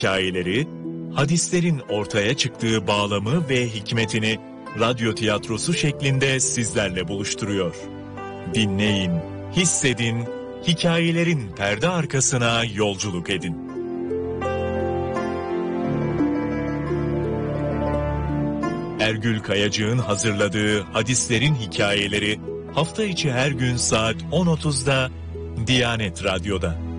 hikayeleri, hadislerin ortaya çıktığı bağlamı ve hikmetini radyo tiyatrosu şeklinde sizlerle buluşturuyor. Dinleyin, hissedin, hikayelerin perde arkasına yolculuk edin. Ergül Kayacık'ın hazırladığı Hadislerin Hikayeleri hafta içi her gün saat 10.30'da Diyanet Radyo'da.